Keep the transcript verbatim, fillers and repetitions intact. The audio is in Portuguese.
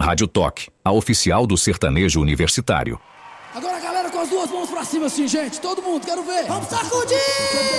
Rádio Toque, a oficial do sertanejo universitário. Agora a galera com as duas mãos pra cima assim, gente. Todo mundo, quero ver. Vamos sacudir!